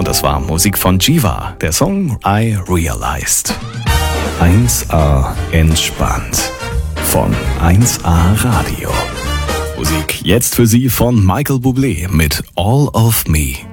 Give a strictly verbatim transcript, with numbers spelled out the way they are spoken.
Und das war Musik von Jiva, der Song I Realized. eins A entspannt von eins A Radio. Musik jetzt für Sie von Michael Bublé mit All of Me.